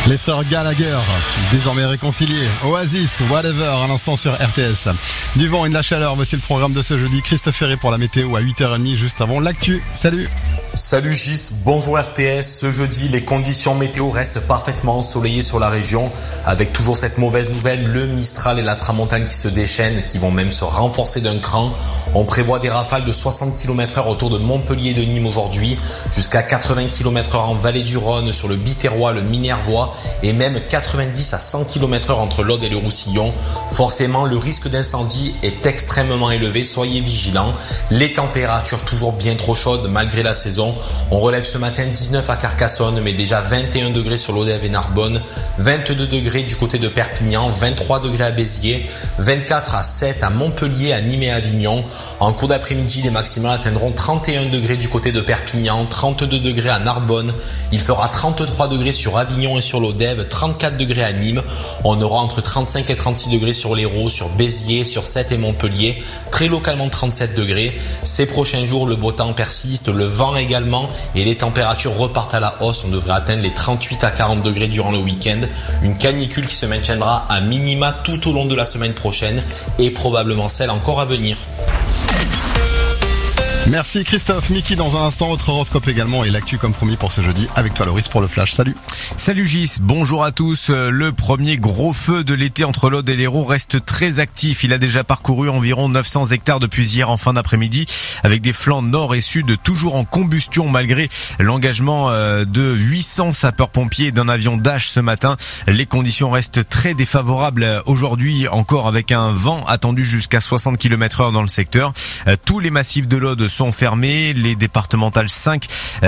Les frères Gallagher, désormais réconciliés. Oasis, Whatever, à l'instant sur RTS. Du vent et de la chaleur, voici le programme de ce jeudi. Christophe Ferré pour la météo à 8h30, juste avant l'actu. Salut. Salut Gis, bonjour RTS. Ce jeudi, les conditions météo restent parfaitement ensoleillées sur la région, avec toujours cette mauvaise nouvelle, le Mistral et la Tramontane qui se déchaînent, qui vont même se renforcer d'un cran. On prévoit des rafales de 60 km/h autour de Montpellier et de Nîmes aujourd'hui, jusqu'à 80 km/h en Vallée du Rhône, sur le Biterrois, le Minervois, et même 90 à 100 km/h entre l'Aude et le Roussillon. Forcément, le risque d'incendie est extrêmement élevé, soyez vigilants. Les températures toujours bien trop chaudes malgré la saison. On relève ce matin 19 à Carcassonne, mais déjà 21 degrés sur l'Odève et Narbonne, 22 degrés du côté de Perpignan, 23 degrés à Béziers, 24 à 7 à Montpellier, à Nîmes et à Avignon. En cours d'après-midi, les maximales atteindront 31 degrés du côté de Perpignan, 32 degrés à Narbonne. Il fera 33 degrés sur Avignon et sur l'Odève, 34 degrés à Nîmes. On aura entre 35 et 36 degrés sur l'Hérault, sur Béziers, sur Sète et Montpellier, très localement 37 degrés. Ces prochains jours, le beau temps persiste, le vent également, et les températures repartent à la hausse. On devrait atteindre les 38 à 40 degrés durant le week-end. Une canicule qui se maintiendra à minima tout au long de la semaine prochaine et probablement celle encore à venir. Merci Christophe. Miki, dans un instant, votre horoscope également et l'actu comme promis pour ce jeudi. Avec toi Loris pour le flash. Salut. Salut Gis, bonjour à tous. Le premier gros feu de l'été entre l'Aude et l'Hérault reste très actif. Il a déjà parcouru environ 900 hectares depuis hier en fin d'après-midi, avec des flancs nord et sud toujours en combustion malgré l'engagement de 800 sapeurs-pompiers et d'un avion Dash ce matin. Les conditions restent très défavorables aujourd'hui encore, avec un vent attendu jusqu'à 60 km/h dans le secteur. Tous les massifs de l'Aude sont fermés, les départementales 5,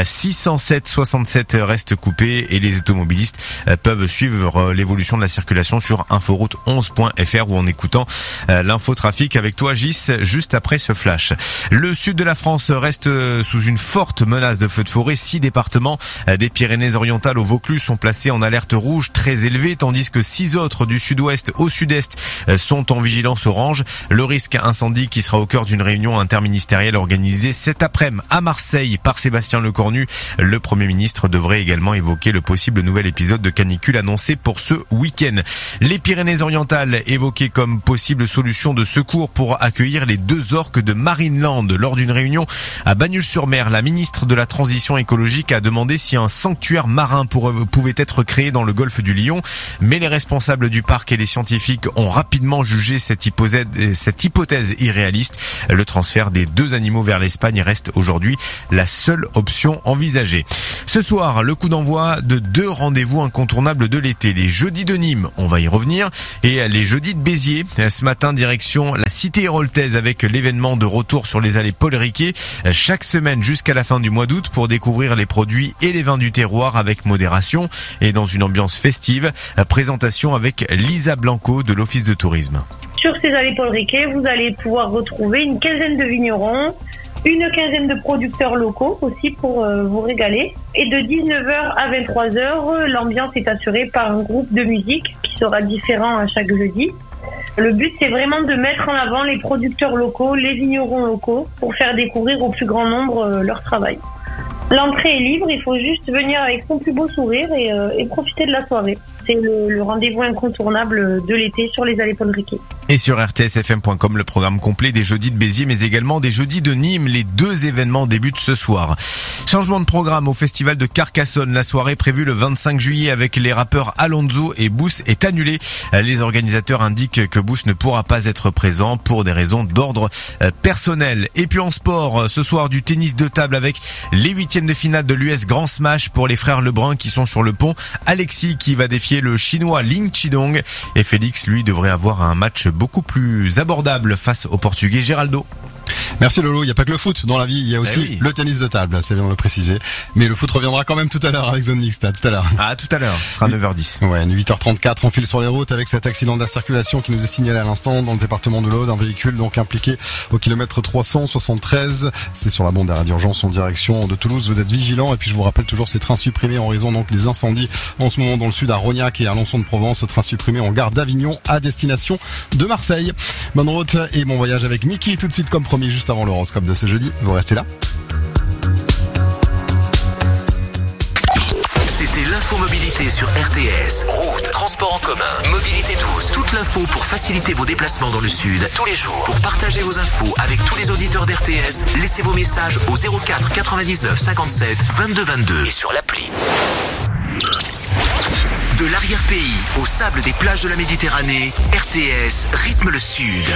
607, 67 restent coupées et les automobilistes peuvent suivre l'évolution de la circulation sur inforoute11.fr ou en écoutant l'infotrafic avec toi Gis juste après ce flash. Le sud de la France reste sous une forte menace de feux de forêt. 6 départements des Pyrénées-Orientales au Vaucluse sont placés en alerte rouge très élevée, tandis que 6 autres du sud-ouest au sud-est sont en vigilance orange. Le risque incendie qui sera au cœur d'une réunion interministérielle organisée cet après-midi à Marseille par Sébastien Lecornu. Le Premier ministre devrait également évoquer le possible nouvel épisode de canicule annoncé pour ce week-end. Les Pyrénées-Orientales évoquées comme possible solution de secours pour accueillir les 2 orques de Marineland. Lors d'une réunion à Bagnols-sur-Mer, la ministre de la Transition écologique a demandé si un sanctuaire marin pouvait être créé dans le golfe du Lion, mais les responsables du parc et les scientifiques ont rapidement jugé cette hypothèse irréaliste. Le transfert des 2 animaux vers l'Espagne reste aujourd'hui la seule option envisagée. Ce soir, le coup d'envoi de 2 rendez-vous incontournables de l'été. Les jeudis de Nîmes, on va y revenir, et les jeudis de Béziers. Ce matin, direction la cité héroltaise avec l'événement de retour sur les allées Paul Riquet. Chaque semaine jusqu'à la fin du mois d'août pour découvrir les produits et les vins du terroir avec modération et dans une ambiance festive. Présentation avec Lisa Blanco de l'Office de tourisme. Sur ces allées Paul Riquet, vous allez pouvoir retrouver une quinzaine de vignerons, une quinzaine de producteurs locaux aussi pour vous régaler. Et de 19h à 23h, l'ambiance est assurée par un groupe de musique qui sera différent à chaque jeudi. Le but, c'est vraiment de mettre en avant les producteurs locaux, les vignerons locaux, pour faire découvrir au plus grand nombre leur travail. L'entrée est libre, il faut juste venir avec son plus beau sourire et profiter de la soirée. C'est le rendez-vous incontournable de l'été sur les allées Paul Riquet. Et sur rtsfm.com, le programme complet des jeudis de Béziers, mais également des jeudis de Nîmes. Les 2 événements débutent ce soir. Changement de programme au festival de Carcassonne. La soirée prévue le 25 juillet avec les rappeurs Alonso et Boost est annulée. Les organisateurs indiquent que Boost ne pourra pas être présent pour des raisons d'ordre personnel. Et puis en sport, ce soir du tennis de table avec les 8e de finale de l'US Grand Smash pour les frères Lebrun qui sont sur le pont. Alexis qui va défier le chinois Ling Chidong et Félix lui devrait avoir un match beaucoup plus abordable face au portugais Geraldo. Merci Lolo, il n'y a pas que le foot dans la vie, il y a aussi le tennis de table, c'est bien de le préciser. Mais le foot reviendra quand même tout à l'heure avec Zone Mixte, à tout à l'heure. Ah, tout à l'heure, ce sera 9h10. Ouais, 8h34, on file sur les routes avec cet accident de la circulation qui nous est signalé à l'instant dans le département de l'Aude, un véhicule donc impliqué au kilomètre 373. C'est sur la bande d'arrêt d'urgence en direction de Toulouse, vous êtes vigilants et puis je vous rappelle toujours ces trains supprimés en raison donc des incendies en ce moment dans le sud à Rognac et à Alençon-de-Provence, train supprimé en gare d'Avignon à destination de Marseille. Bonne route et bon voyage avec Miki tout de suite comme promis juste avant l'horoscope de ce jeudi. Vous restez là. C'était l'infomobilité sur RTS. Route, transport en commun, mobilité douce, toute l'info pour faciliter vos déplacements dans le sud tous les jours. Pour partager vos infos avec tous les auditeurs d'RTS, laissez vos messages au 04 99 57 22 22 et sur l'appli. De l'arrière-pays au sable des plages de la Méditerranée, RTS rythme le sud.